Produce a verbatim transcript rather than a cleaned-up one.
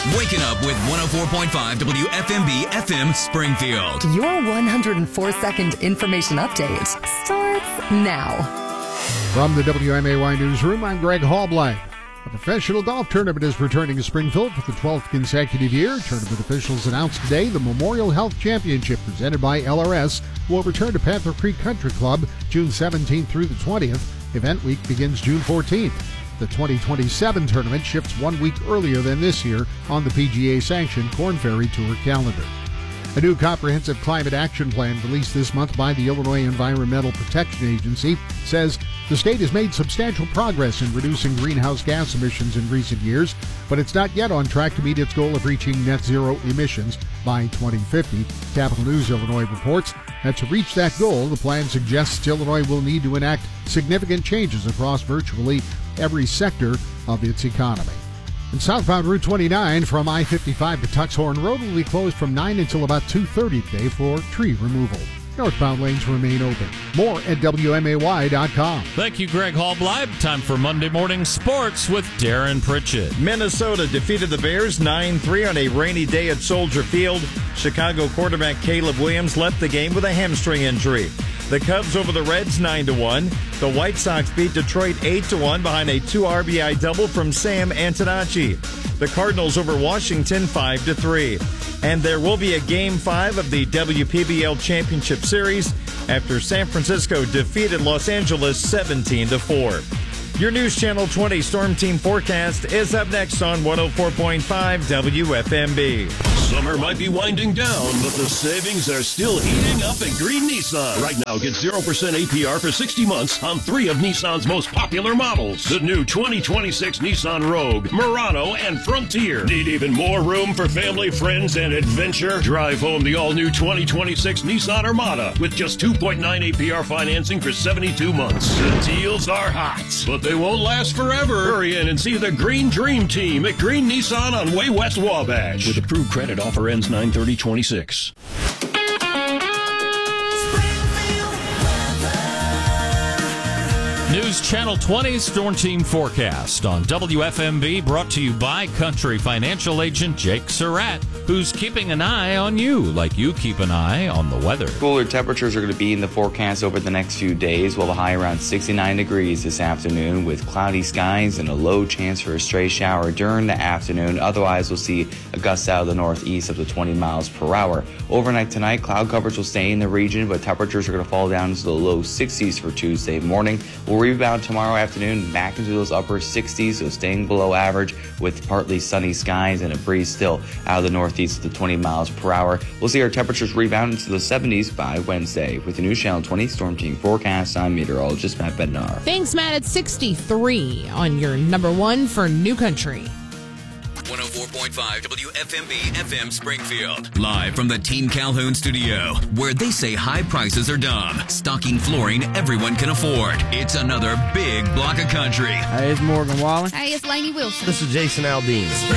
Waking up with one oh four point five W F M B F M Springfield. Your one hundred four second information update starts now. From the W M A Y Newsroom, I'm Greg Hallblein. A professional golf tournament is returning to Springfield for the twelfth consecutive year. Tournament officials announced today the Memorial Health Championship presented by L R S will return to Panther Creek Country Club June seventeenth through the twentieth. Event week begins June fourteenth. The twenty twenty-seven tournament shifts one week earlier than this year on the P G A-sanctioned Korn Ferry Tour calendar. A new comprehensive climate action plan released this month by the Illinois Environmental Protection Agency says the state has made substantial progress in reducing greenhouse gas emissions in recent years, but it's not yet on track to meet its goal of reaching net zero emissions by twenty fifty. Capital News Illinois reports that to reach that goal, the plan suggests Illinois will need to enact significant changes across virtually every sector of its economy. And southbound Route twenty-nine from I fifty-five to Tuxhorn Road will be closed from nine until about two thirty today for tree removal. Northbound lanes remain open. More at W M A Y dot com. Thank you, Greg Hallbleib. Time for Monday Morning Sports with Darren Pritchett. Minnesota defeated the Bears nine three on a rainy day at Soldier Field. Chicago quarterback Caleb Williams left the game with a hamstring injury. The Cubs over the Reds nine to one. The White Sox beat Detroit eight to one behind a two R B I double from Sam Antonacci. The Cardinals over Washington five to three. And there will be a Game five of the W P B L Championship Series after San Francisco defeated Los Angeles seventeen to four. Your News Channel twenty Storm Team forecast is up next on one oh four point five W F M B. Summer might be winding down, but the savings are still heating up at Green Nissan. Right now, get zero percent A P R for sixty months on three of Nissan's most popular models. The new twenty twenty-six Nissan Rogue, Murano, and Frontier. Need even more room for family, friends, and adventure? Drive home the all-new twenty twenty-six Nissan Armada with just two point nine A P R financing for seventy-two months. The deals are hot, but they won't last forever. Hurry in and see the Green Dream Team at Green Nissan on Way West Wabash. With approved credit, offer ends nine thirty twenty-six. News Channel twenty Storm Team forecast on W F M B, brought to you by Country Financial Agent Jake Surratt, who's keeping an eye on you like you keep an eye on the weather. Cooler temperatures are going to be in the forecast over the next few days, while the high around sixty-nine degrees this afternoon with cloudy skies and a low chance for a stray shower during the afternoon. Otherwise, we'll see a gust out of the northeast up to twenty miles per hour. Overnight tonight, cloud coverage will stay in the region, but temperatures are going to fall down into the low sixties for Tuesday morning. We'll rebound tomorrow afternoon back into those upper sixties, so staying below average with partly sunny skies and a breeze still out of the northeast to twenty miles per hour. We'll see our temperatures rebound into the seventies by Wednesday. With the News Channel twenty Storm Team forecast, I'm meteorologist Matt Bednar. Thanks, Matt. It's sixty-three on your number one for New Country. one oh four point five W F M B F M Springfield. Live from the Team Calhoun studio, where they say high prices are dumb. Stocking flooring everyone can afford. It's another big block of country. Hey, it's Morgan Wallen. Hey, it's Lainey Wilson. This is Jason Aldean.